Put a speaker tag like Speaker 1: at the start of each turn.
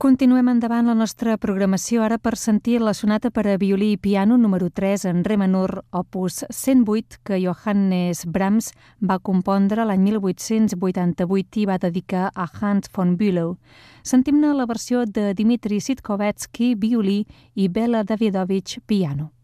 Speaker 1: Continuem endavant la nostra programació ara per sentir la sonata per a violí i piano número 3 en re menor, opus 108, que Johannes Brahms va compondre l'any 1888 i va dedicar a Hans von Bülow. Sentim-ne la versió de Dmitri Sitkovetsky, violí, i Bela Davidovich, piano.